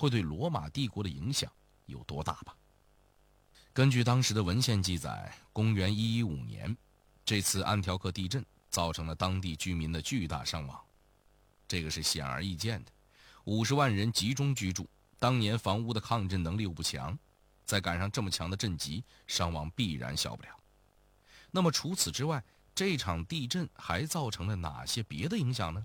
会对罗马帝国的影响有多大吧。根据当时的文献记载，公元115年，这次安条克地震造成了当地居民的巨大伤亡，这个是显而易见的。50万人集中居住，当年房屋的抗震能力又不强，再赶上这么强的震级，伤亡必然小不了。那么除此之外，这场地震还造成了哪些别的影响呢？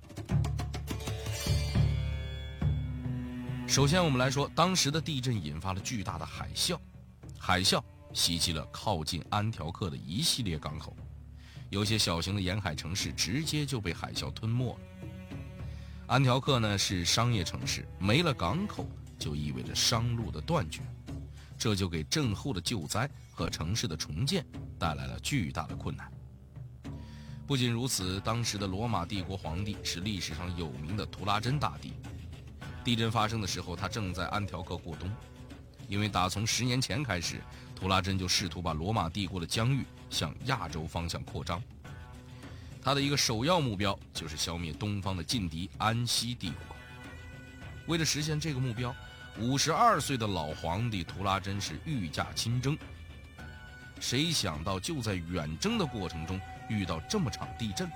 首先我们来说，当时的地震引发了巨大的海啸，海啸袭击了靠近安条克的一系列港口，有些小型的沿海城市直接就被海啸吞没了。安条克呢是商业城市，没了港口就意味着商路的断绝，这就给震后的救灾和城市的重建带来了巨大的困难。不仅如此，当时的罗马帝国皇帝是历史上有名的图拉真大帝。地震发生的时候，他正在安条克过冬，因为打从10年前开始，图拉真就试图把罗马帝国的疆域向亚洲方向扩张。他的一个首要目标就是消灭东方的劲敌安息帝国。为了实现这个目标，52岁的老皇帝图拉真是御驾亲征。谁想到就在远征的过程中遇到这么场地震。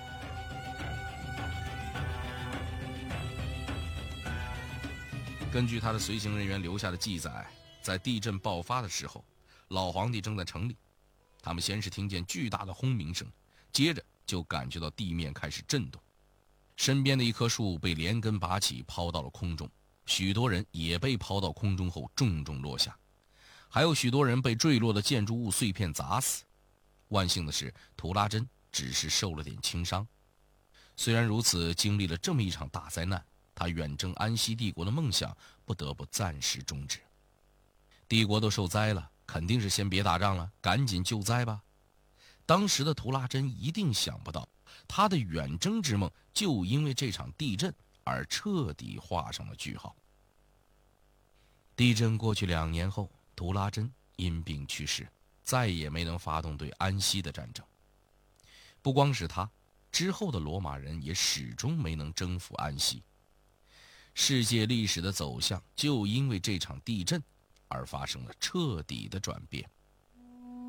根据他的随行人员留下的记载，在地震爆发的时候，老皇帝正在城里，他们先是听见巨大的轰鸣声，接着就感觉到地面开始震动，身边的一棵树被连根拔起抛到了空中，许多人也被抛到空中后重重落下，还有许多人被坠落的建筑物碎片砸死。万幸的是，图拉真只是受了点轻伤。虽然如此，经历了这么一场大灾难，他远征安息帝国的梦想不得不暂时终止。帝国都受灾了，肯定是先别打仗了，赶紧救灾吧。当时的图拉真一定想不到，他的远征之梦就因为这场地震而彻底画上了句号。地震过去2年后，图拉真因病去世，再也没能发动对安息的战争。不光是他，之后的罗马人也始终没能征服安息。世界历史的走向就因为这场地震而发生了彻底的转变。